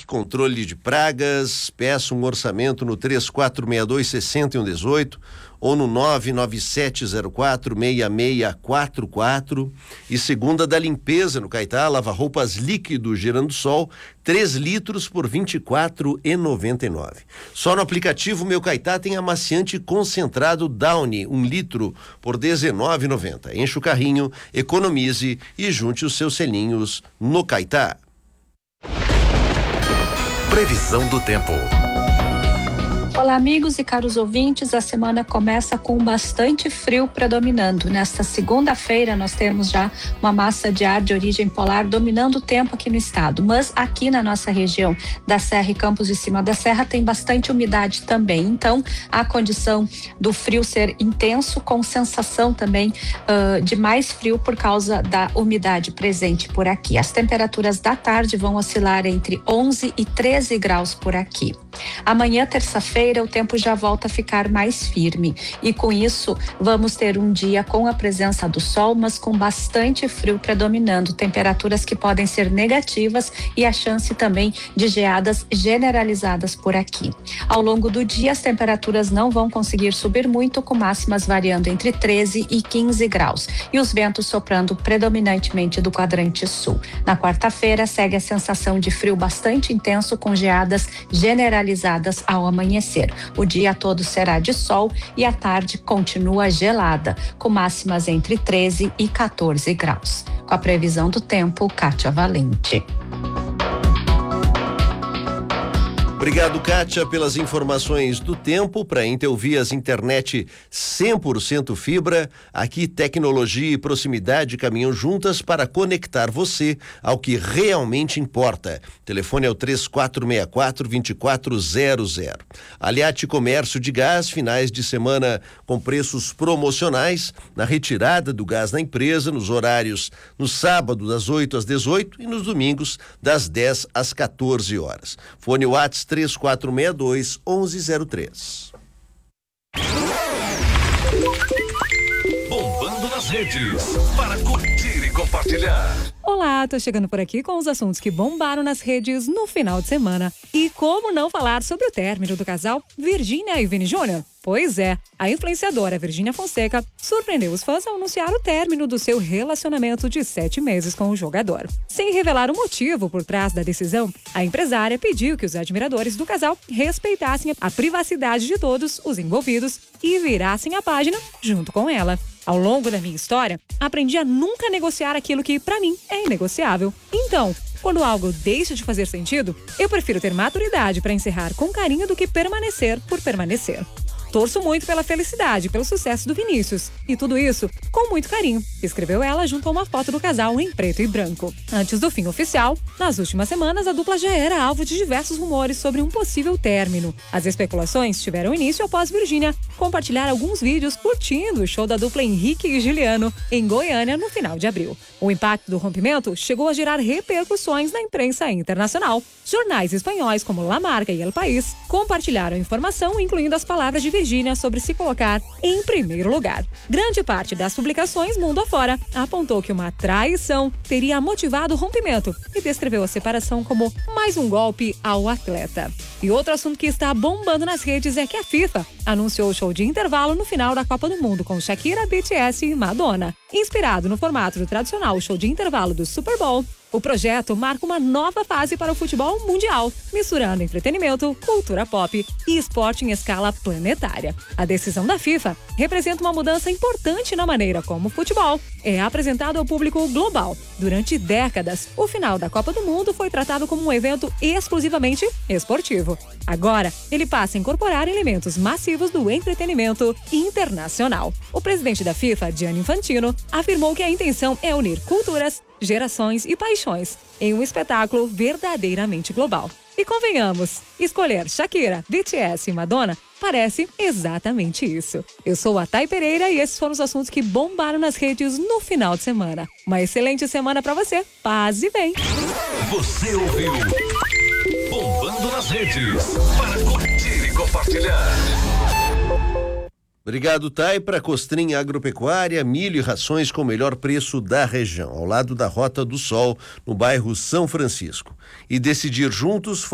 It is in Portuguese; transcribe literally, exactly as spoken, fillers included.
Controle de Pragas. Peça um orçamento no três quatro seis dois, seis um um oito ou no nove nove sete zero quatro, seis seis quatro quatro. E segunda da limpeza no Caetá, lava-roupas líquido Girando Sol, três litros por vinte e quatro reais e noventa e nove. Só no aplicativo Meu Caetá tem amaciante concentrado Downy, um litro por dezenove reais e noventa centavos. Enche o carrinho, economize e junte os seus selinhos no Caetá. Previsão do tempo. Olá, amigos e caros ouvintes, a semana começa com bastante frio predominando. Nesta segunda-feira nós temos já uma massa de ar de origem polar dominando o tempo aqui no estado, mas aqui na nossa região da Serra e Campos de Cima da Serra tem bastante umidade também, então a condição do frio ser intenso com sensação também uh, de mais frio por causa da umidade presente por aqui. As temperaturas da tarde vão oscilar entre onze e treze graus por aqui. Amanhã, terça-feira, o tempo já volta a ficar mais firme e com isso vamos ter um dia com a presença do sol, mas com bastante frio predominando, temperaturas que podem ser negativas e a chance também de geadas generalizadas por aqui. Ao longo do dia as temperaturas não vão conseguir subir muito, com máximas variando entre treze e quinze graus e os ventos soprando predominantemente do quadrante sul. Na quarta-feira segue a sensação de frio bastante intenso com geadas generalizadas ao amanhecer. O dia todo será de sol e a tarde continua gelada, com máximas entre treze e quatorze graus. Com a previsão do tempo, Kátia Valente. Obrigado, Kátia, pelas informações do tempo. Para Intelvias Internet cem por cento fibra, aqui tecnologia e proximidade caminham juntas para conectar você ao que realmente importa. O telefone é o três quatro seis quatro, dois quatro zero zero. Aliate Comércio de Gás, finais de semana com preços promocionais na retirada do gás na empresa, nos horários no sábado das oito às dezoito e nos domingos das dez às quatorze horas. Fone WhatsApp três quatro seis dois, onze zero três. Bombando nas redes, para curtir e compartilhar. Olá, tô chegando por aqui com os assuntos que bombaram nas redes no final de semana. E como não falar sobre o término do casal Virgínia e Vini Júnior? Pois é, a influenciadora Virgínia Fonseca surpreendeu os fãs ao anunciar o término do seu relacionamento de sete meses com o jogador. Sem revelar o motivo por trás da decisão, a empresária pediu que os admiradores do casal respeitassem a privacidade de todos os envolvidos e virassem a página junto com ela. Ao longo da minha história, aprendi a nunca negociar aquilo que, pra mim, é inegociável. Então, quando algo deixa de fazer sentido, eu prefiro ter maturidade para encerrar com carinho do que permanecer por permanecer. Torço muito pela felicidade, pelo sucesso do Vinícius. E tudo isso com muito carinho, escreveu ela junto a uma foto do casal em preto e branco. Antes do fim oficial, nas últimas semanas, a dupla já era alvo de diversos rumores sobre um possível término. As especulações tiveram início após Virgínia compartilhar alguns vídeos curtindo o show da dupla Henrique e Juliano em Goiânia no final de abril. O impacto do rompimento chegou a gerar repercussões na imprensa internacional. Jornais espanhóis como La Marca e El País compartilharam informação, incluindo as palavras de Virgínia sobre se colocar em primeiro lugar. Grande parte das publicações mundo afora apontou que uma traição teria motivado o rompimento e descreveu a separação como mais um golpe ao atleta. E outro assunto que está bombando nas redes é que a FIFA anunciou o show de intervalo no final da Copa do Mundo com Shakira, B T S e Madonna. Inspirado no formato do tradicional show de intervalo do Super Bowl, o projeto marca uma nova fase para o futebol mundial, misturando entretenimento, cultura pop e esporte em escala planetária. A decisão da FIFA representa uma mudança importante na maneira como o futebol é apresentado ao público global. Durante décadas, o final da Copa do Mundo foi tratado como um evento exclusivamente esportivo. Agora, ele passa a incorporar elementos massivos do entretenimento internacional. O presidente da FIFA, Gianni Infantino, afirmou que a intenção é unir culturas, gerações e paixões em um espetáculo verdadeiramente global. E convenhamos, escolher Shakira, B T S e Madonna parece exatamente isso. Eu sou a Thay Pereira e esses foram os assuntos que bombaram nas redes no final de semana. Uma excelente semana pra você. Paz e bem. Você ouviu Bombando nas redes, para curtir e compartilhar. Obrigado, Thay. Para Costrinha Agropecuária, milho e rações com o melhor preço da região, ao lado da Rota do Sol, no bairro São Francisco. E decidir juntos